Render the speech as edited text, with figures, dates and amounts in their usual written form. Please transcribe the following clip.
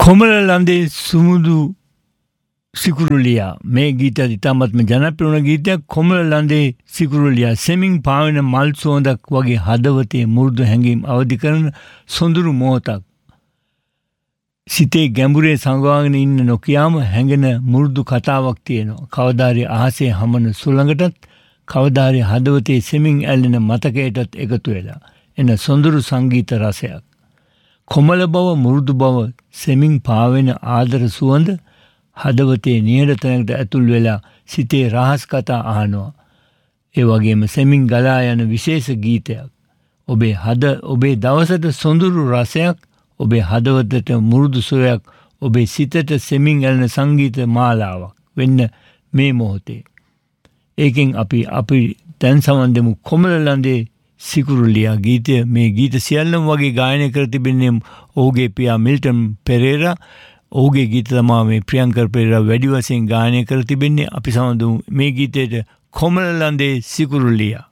කොමල ලන්දේ සුමුදු සිකුරුලියා මේ ගීතය ඉතාමත්ම ජනප්‍රිය වුණ ගීතයක්. කොමල ලන්දේ සිකුරුලියා සෙමින් පාවෙන මල් සුවඳක් වගේ හදවතේ මුරුදු හැඟීම් අවදි කරන සොඳුරු මොහොතක්. සිතේ ගැඹුරේ සංගවාගෙන ඉන්න නොකියාම හැඟෙන මුරුදු කතාවක් තියෙනවා. කවදාරි අහසේ හමන සුළඟටත් කවදාරි හදවතේ සෙමින් ඇල්ලෙන මතකයටත් එකතු වෙලා එන සොඳුරු සංගීත රසයක්. කොමල බව මුරුදු බව සෙමින් පාවෙන ආදර සුවඳ හදවතේ නිහඬ තැනකට ඇතුල් වෙලා සිතේ රහස් කතා අහනවා. ඒ වගේම සෙමින් ගලා යන විශේෂ ගීතයක්. ඔබේ දවසට සොඳුරු රසයක්, ඔබේ හදවතට මුරුදු සුවයක්, ඔබේ සිතට සෙමින් ඇලෙන සංගීත මාලාවක් වෙන්න මේ මොහොතේ. ඒකෙන් අපි දැන් සමන් දෙමු කොමල ලන්දේ සිකුරුලියා ගීතය. මේ ගීත සියල්ලම වගේ ගායනය කර තිබෙන්නේ ඔහුගේ පියා මිල්ටන් පෙරේරා. ඔහුගේ ගීත තමයි මේ ප්‍රියංකර් පෙරේරා වැඩි වශයෙන් ගායනය කර තිබෙන්නේ. අපි සමන් දෙමු මේ ගීතයට කොමල ලන්දේ සිකුරුලියා.